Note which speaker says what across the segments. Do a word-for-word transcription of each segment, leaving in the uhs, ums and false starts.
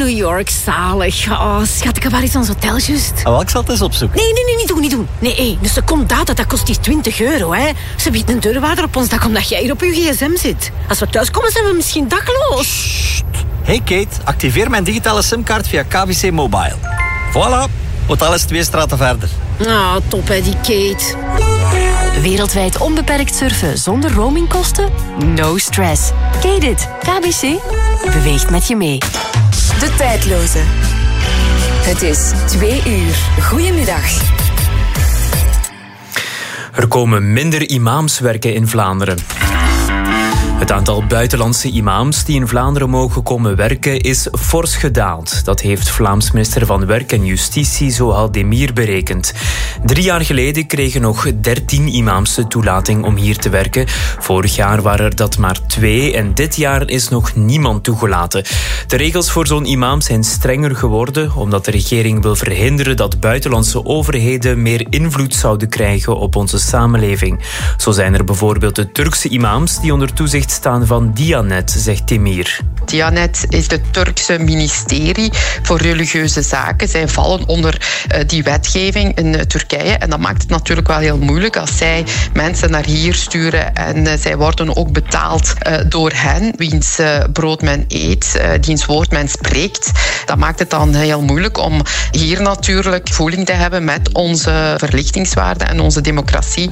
Speaker 1: New York, zalig. Oh, schat, waar is ons hotel juist?
Speaker 2: Oh, wel, ik zal het eens opzoeken.
Speaker 1: Nee, nee, nee, niet doen, niet doen. Nee, hey, dus de comdata, dat kost die twintig euro, hè. Ze biedt een deurwaarder op ons dak omdat jij hier op je gsm zit. Als we thuiskomen, zijn we misschien dakloos.
Speaker 2: Sst. Hey Kate, activeer mijn digitale simkaart via K V C Mobile. Voilà, hotel is twee straten verder.
Speaker 1: Ah, oh, top hè, die Kate.
Speaker 3: Wereldwijd onbeperkt surfen zonder roamingkosten? No stress. Kate it. K B C beweegt met je mee.
Speaker 4: De tijdloze. Het is twee uur. Goedemiddag.
Speaker 5: Er komen minder imams werken in Vlaanderen. Het aantal buitenlandse imams die in Vlaanderen mogen komen werken is fors gedaald. Dat heeft Vlaams minister van Werk en Justitie Zohal Demir berekend. Drie jaar geleden kregen nog dertien imams de toelating om hier te werken. Vorig jaar waren er dat maar twee en dit jaar is nog niemand toegelaten. De regels voor zo'n imam zijn strenger geworden omdat de regering wil verhinderen dat buitenlandse overheden meer invloed zouden krijgen op onze samenleving. Zo zijn er bijvoorbeeld de Turkse imams die onder toezicht staan van Diyanet, zegt Demir.
Speaker 6: Diyanet is het Turkse ministerie voor religieuze zaken. Zij vallen onder uh, die wetgeving in uh, Turkije. En dat maakt het natuurlijk wel heel moeilijk als zij mensen naar hier sturen. En uh, zij worden ook betaald uh, door hen, wiens uh, brood men eet, uh, diens woord men spreekt. Dat maakt het dan heel moeilijk om hier natuurlijk voeling te hebben met onze verlichtingswaarden en onze democratie.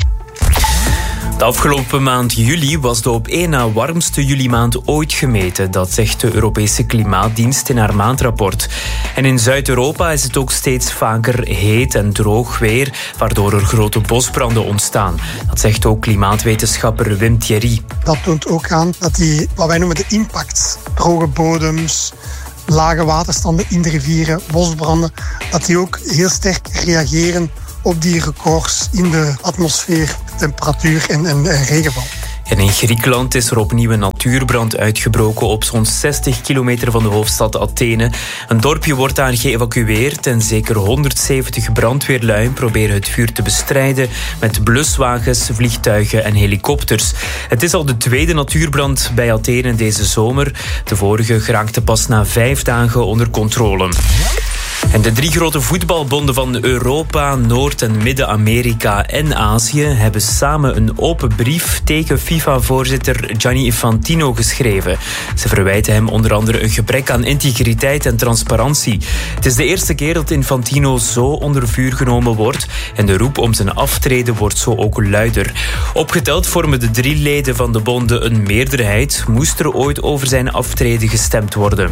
Speaker 5: De afgelopen maand juli was de op één na warmste julimaand ooit gemeten. Dat zegt de Europese Klimaatdienst in haar maandrapport. En in Zuid-Europa is het ook steeds vaker heet en droog weer, waardoor er grote bosbranden ontstaan. Dat zegt ook klimaatwetenschapper Wim Thierry.
Speaker 7: Dat toont ook aan dat die, wat wij noemen de impact, droge bodems, lage waterstanden in de rivieren, bosbranden, dat die ook heel sterk reageren op die records in de atmosfeer, temperatuur en, en, en regenval.
Speaker 5: En in Griekenland is er opnieuw een natuurbrand uitgebroken op zo'n zestig kilometer van de hoofdstad Athene. Een dorpje wordt daar geëvacueerd en zeker honderdzeventig brandweerlui proberen het vuur te bestrijden met bluswagens, vliegtuigen en helikopters. Het is al de tweede natuurbrand bij Athene deze zomer. De vorige geraakte pas na vijf dagen onder controle. En de drie grote voetbalbonden van Europa, Noord- en Midden-Amerika en Azië hebben samen een open brief tegen FIFA-voorzitter Gianni Infantino geschreven. Ze verwijten hem onder andere een gebrek aan integriteit en transparantie. Het is de eerste keer dat Infantino zo onder vuur genomen wordt en de roep om zijn aftreden wordt zo ook luider. Opgeteld vormen de drie leden van de bonden een meerderheid. Moest er ooit over zijn aftreden gestemd worden.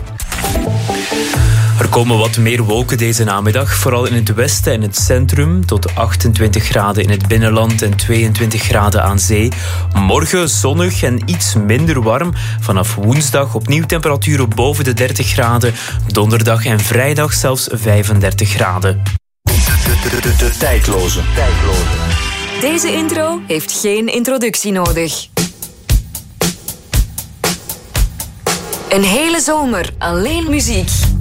Speaker 5: Er komen wat meer wolken deze namiddag, vooral in het westen en het centrum. Tot achtentwintig graden in het binnenland en tweeëntwintig graden aan zee. Morgen zonnig en iets minder warm. Vanaf woensdag opnieuw temperaturen boven de dertig graden. Donderdag en vrijdag zelfs vijfendertig graden.
Speaker 8: De, de, de, de tijdloze. tijdloze.
Speaker 4: Deze intro heeft geen introductie nodig. Een hele zomer alleen muziek.